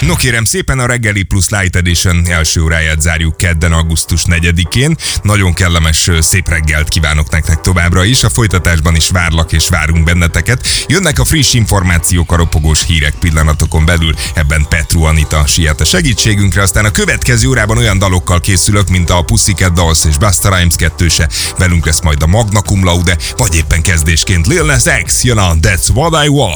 No kérem szépen, a Reggeli Plus Light Edition első óráját zárjuk kedden, augusztus 4-én. Nagyon kellemes, szép reggelt kívánok nektek továbbra is. A folytatásban is várlak és várunk benneteket. Jönnek a friss információk a ropogós hírek pillanatokon belül. Ebben Petru Anita siet a segítségünkre. Aztán a következő órában olyan dalokkal készülök, mint a Pussycat Dolls és Busta Rhymes kettőse. Velünk lesz majd a Magna Cum Laude, vagy éppen kezdésként Lil Nas X jön a That's What I Want.